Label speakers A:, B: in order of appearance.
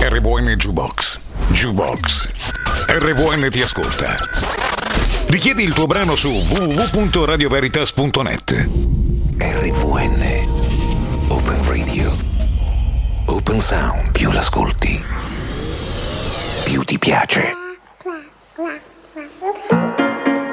A: RVN Jukebox. Jukebox. RVN ti ascolta. Richiedi il tuo brano su www.radioveritas.net. RVN Open Radio. Open Sound. Più l'ascolti, più ti piace.